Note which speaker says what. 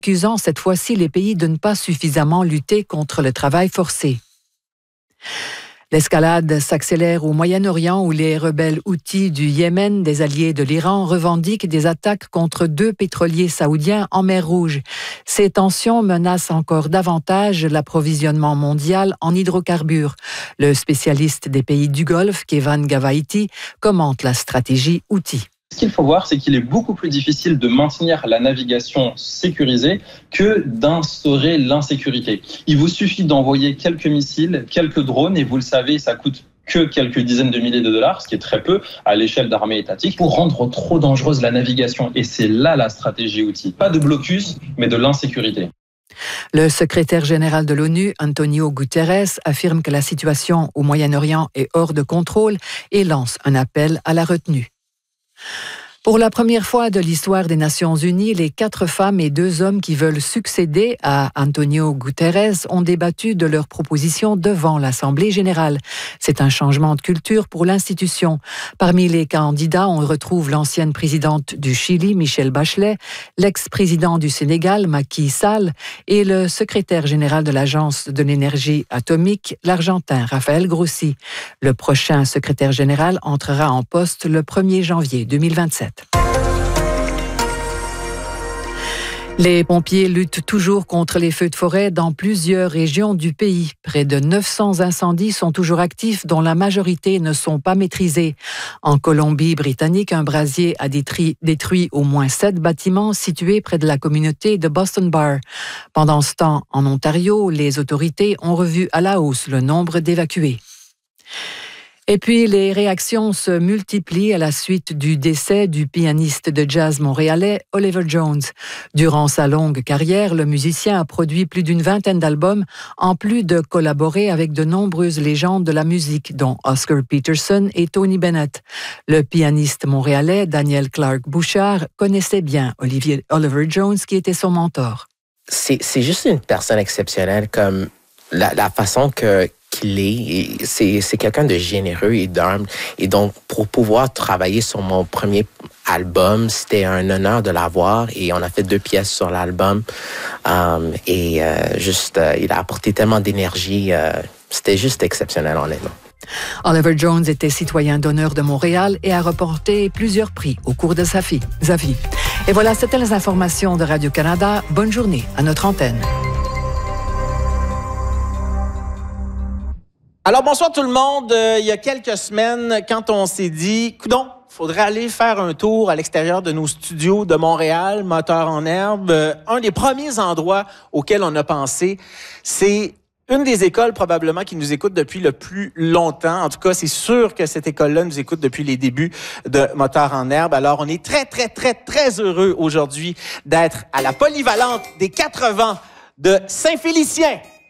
Speaker 1: accusant cette fois-ci les pays de ne pas suffisamment lutter contre le travail forcé. L'escalade s'accélère au Moyen-Orient où les rebelles houthis du Yémen, des alliés de l'Iran, revendiquent des attaques contre 2 pétroliers saoudiens en mer Rouge. Ces tensions menacent encore davantage l'approvisionnement mondial en hydrocarbures. Le spécialiste des pays du Golfe, Kevan Gavaiti, commente la stratégie houthi.
Speaker 2: Ce qu'il faut voir, c'est qu'il est beaucoup plus difficile de maintenir la navigation sécurisée que d'instaurer l'insécurité. Il vous suffit d'envoyer quelques missiles, quelques drones, et vous le savez, ça coûte que quelques dizaines de milliers de dollars, ce qui est très peu à l'échelle d'armées étatiques, pour rendre trop dangereuse la navigation. Et c'est là la stratégie houthi. Pas de blocus, mais de l'insécurité.
Speaker 1: Le secrétaire général de l'ONU, Antonio Guterres, affirme que la situation au Moyen-Orient est hors de contrôle et lance un appel à la retenue. Pour la première fois de l'histoire des Nations Unies, les 4 femmes et 2 hommes qui veulent succéder à Antonio Guterres ont débattu de leurs propositions devant l'Assemblée générale. C'est un changement de culture pour l'institution. Parmi les candidats, on retrouve l'ancienne présidente du Chili, Michelle Bachelet, l'ex-président du Sénégal, Macky Sall, et le secrétaire général de l'Agence de l'énergie atomique, l'Argentin, Rafael Grossi. Le prochain secrétaire général entrera en poste le 1er janvier 2027. Les pompiers luttent toujours contre les feux de forêt dans plusieurs régions du pays. Près de 900 incendies sont toujours actifs, dont la majorité ne sont pas maîtrisés. En Colombie-Britannique, un brasier a détruit au moins 7 bâtiments situés près de la communauté de Boston Bar. Pendant ce temps, en Ontario, les autorités ont revu à la hausse le nombre d'évacués. Et puis, les réactions se multiplient à la suite du décès du pianiste de jazz montréalais Oliver Jones. Durant sa longue carrière, le musicien a produit plus d'une vingtaine d'albums, en plus de collaborer avec de nombreuses légendes de la musique, dont Oscar Peterson et Tony Bennett. Le pianiste montréalais Daniel Clark Bouchard connaissait bien Oliver Jones, qui était son mentor.
Speaker 3: C'est juste une personne exceptionnelle, comme la façon qu'il est. C'est quelqu'un de généreux et d'humble. Et donc, pour pouvoir travailler sur mon premier album, c'était un honneur de l'avoir. Et on a fait 2 pièces sur l'album. Il a apporté tellement d'énergie. C'était juste exceptionnel, honnêtement.
Speaker 1: Oliver Jones était citoyen d'honneur de Montréal et a remporté plusieurs prix au cours de sa vie. Et voilà, c'était les informations de Radio-Canada. Bonne journée à notre antenne.
Speaker 4: Alors, bonsoir tout le monde. Il y a quelques semaines, quand on s'est dit, coudonc, faudrait aller faire un tour à l'extérieur de nos studios de Montréal, Moteur en herbe, un des premiers endroits auxquels on a pensé, c'est une des écoles probablement qui nous écoute depuis le plus longtemps. En tout cas, c'est sûr que cette école-là nous écoute depuis les débuts de Moteur en herbe. Alors, on est très, très, très, très heureux aujourd'hui d'être à la polyvalente des 4 vents de Saint-Félicien.